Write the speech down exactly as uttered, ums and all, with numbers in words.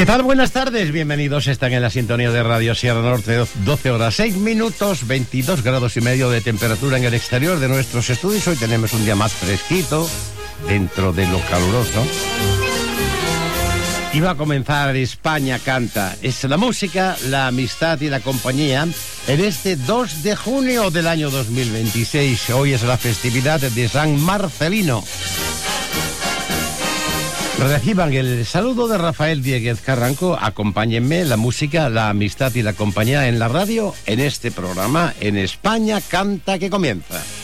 ¿Qué tal? Buenas tardes, bienvenidos. Están en la sintonía de Radio Sierra Norte, doce horas, seis minutos, veintidós grados y medio de temperatura en el exterior de nuestros estudios. Hoy tenemos un día más fresquito, dentro de lo caluroso. Y va a comenzar España Canta. Es la música, la amistad y la compañía en este dos de junio del año dos mil veintiséis. Hoy es la festividad de San Marcelino. Reciban el saludo de Rafael Dieguez Carranco. Acompáñenme, la música, la amistad y la compañía en la radio, en este programa, en España Canta, que comienza.